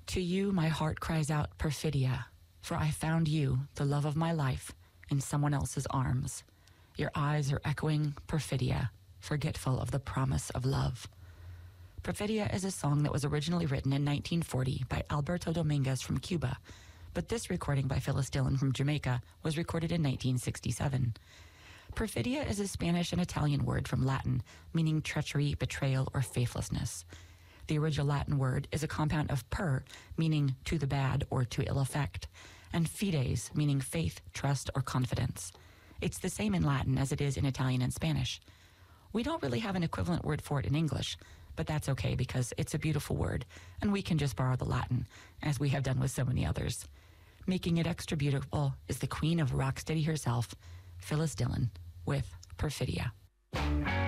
To you my heart cries out perfidia, for I found you, the love of my life, in someone else's arms. Your eyes are echoing perfidia, forgetful of the promise of love. Perfidia is a song that was originally written in 1940 by Alberto Dominguez from Cuba, but this recording by Phyllis Dillon from Jamaica was recorded in 1967. Perfidia is a Spanish and Italian word from Latin, meaning treachery, betrayal, or faithlessness. The original Latin word is a compound of per, meaning to the bad or to ill effect, and fides, meaning faith, trust, or confidence. It's the same in Latin as it is in Italian and Spanish. We don't really have an equivalent word for it in English, but that's okay because it's a beautiful word, and we can just borrow the Latin, as we have done with so many others. Making it extra beautiful is the queen of rocksteady herself, Phyllis Dillon, with Perfidia.